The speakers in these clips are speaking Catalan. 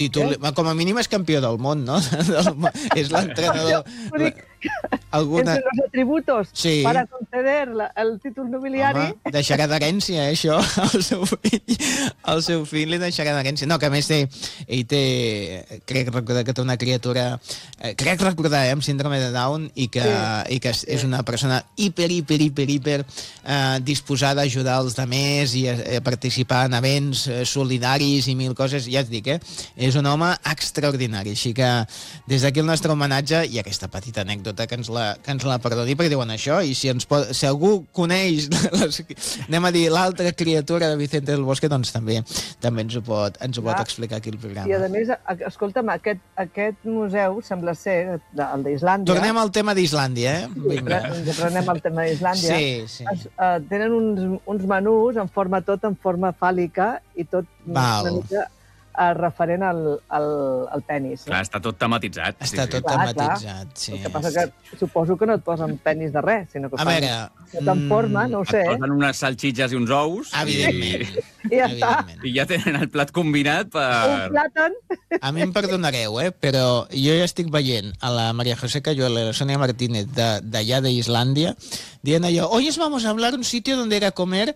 títol, com a mínim és campió del món, no? És l'entrenador... Entre los atributos para conceder el títol nobiliari... Home, deixarà d'herència, això, el seu fill li deixarà d'herència. No, que a més ell té, crec recordar que té una criatura, crec recordar, amb síndrome de Down, i que és una persona hiper disposada a ajudar els altres i a participar en events solidaris i mil coses, ja et dic, és un home extraordinari, així que des d'aquí el nostre homenatge i aquesta petita anècdota que ens la perdoni, perquè diuen això, i si algú coneix, anem a dir, l'altra criatura de Vicente del Bosque, doncs també ens ho pot explicar aquí al programa. I a més, escolta'm, aquest museu sembla ser el d'Islàndia. Tornem al tema d'Islàndia, Tornem al tema d'Islàndia. Sí. Tenen uns menús en forma fàl·lica i tot una mica referent al penis. Clar, està tot tematitzat. Està tot tematitzat, sí. El que passa que suposo que no et posen penis de res, sinó que fan forma, no ho sé. Et posen unes salxitxes i uns ous. Evidentment. I ja està. I ja tenen el plat combinat per... Un plàtan. A mi em perdonareu, però jo ja estic veient a la María José Cayuela i la Sonia Martínez d'allà d'Islàndia dient allò, hoy os vamos a hablar un sitio donde ir a comer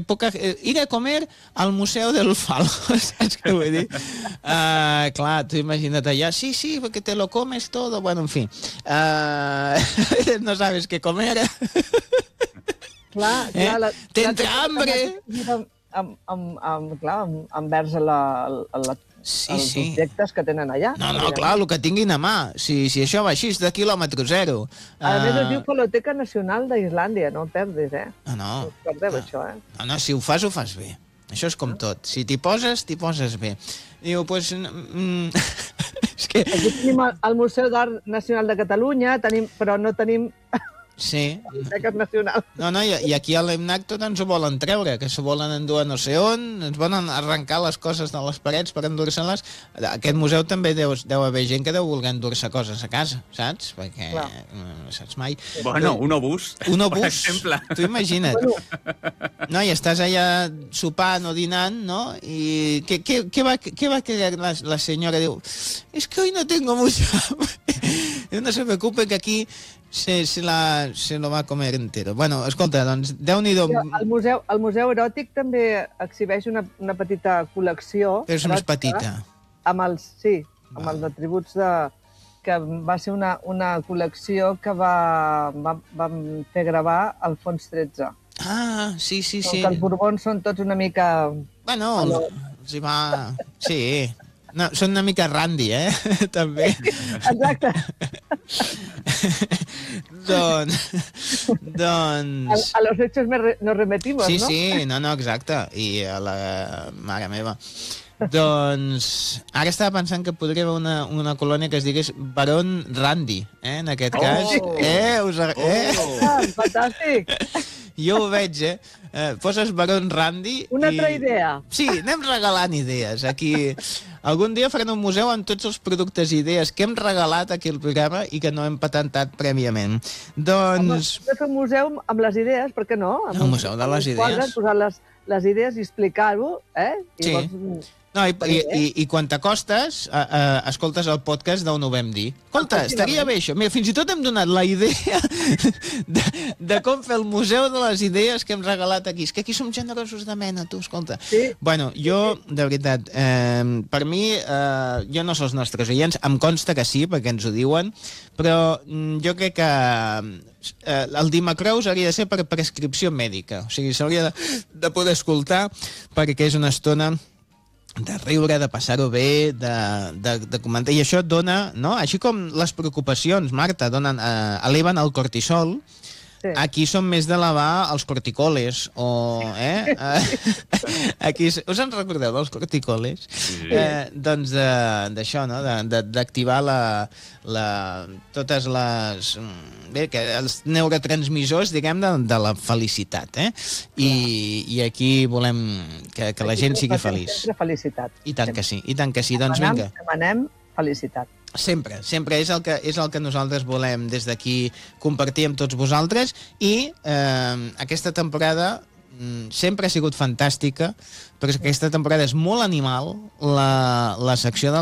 al Museu del Falo. Saps què vull dir? Clar, tu imagina't allà, sí, porque te lo comes todo, bueno, en fin. No sabes qué comer. Clar, te entra hambre. Envers els objectes que tenen allà. No, clar, el que tinguin a mà. Si això va així, és de quilòmetre zero. A més, es diu Fonoteca Nacional d'Islàndia, no perdis, No. No perdeu això, No, si ho fas bé. Això és com tot. Si t'hi poses bé. Diu, doncs... És que... Aquí tenim el Museu d'Art Nacional de Catalunya, però no tenim... Sí. Biblioteques nacionals. No, i aquí a l'EMNAC tot ens ho volen treure, que s'ho volen endur a no sé on, ens volen arrencar les coses de les parets per endur-se-les. Aquest museu també deu haver gent que deu voler endur-se coses a casa, saps? Perquè no saps mai. Bueno, un obús, per exemple. Tu imagina't. No, i estàs allà sopant o dinant, no? I què va querer la senyora? Diu, es que hoy no tengo mucha hambre. No se preocupe que aquí se lo va a comer entero. Bueno, escolta, doncs, Déu-n'hi-do... El Museu Eròtic també exhibeix una petita col·lecció... Però és més petita. Amb els atributs que va ser una col·lecció que vam fer gravar al Fons 13. Ah, sí. Que els Borbons són tots una mica... Bueno, els hi va... Sí... No, són una mica randy, també. Exacte. Doncs... A los hechos nos remetimos, sí, no? Sí, no, exacte. I a la mare meva. Doncs ara estava pensant que podria haver una colònia que es digués Barón Randy, en aquest cas. Fantàstic. Jo ho veig, poses Barón Randy... Una altra idea. Sí, anem regalant idees. Aquí algun dia farem un museu amb tots els productes i idees que hem regalat aquí al programa i que no hem patentat prèviament. Doncs... Hem de fer un museu amb les idees, per què no? Un museu de les idees. Posar les idees i explicar-ho, Sí. No, i quan t'acostes, escoltes el podcast d'on ho vam dir. Escolta, estaria bé això. Mira, fins i tot hem donat la idea de com fer el museu de les idees que hem regalat aquí. És que aquí som generosos de mena, tu, escolta. Sí. Bueno, jo, de veritat, per mi, jo no sé els nostres oients, em consta que sí, perquè ens ho diuen, però jo crec que el Dimacrous hauria de ser per prescripció mèdica. O sigui, s'hauria de poder escoltar perquè és una estona de riure, de passar-ho bé, de comentar. I això dona, no? Així com les preocupacions, Marta, eleven el cortisol, aquí són més d'elevar els corticoles, aquí, us en recordeu dels corticoles? Sí. Doncs d'això, no? D'activar totes les... Bé, els neurotransmissors, diguem, de la felicitat, I aquí volem que la gent sigui feliç. Sempre felicitat. I tant que sí, doncs vinga. Demanem felicitat. Sempre és el que nosaltres volem des d'aquí compartir amb tots vosaltres i aquesta temporada sempre ha sigut fantàstica, perquè aquesta temporada és molt animal, la secció de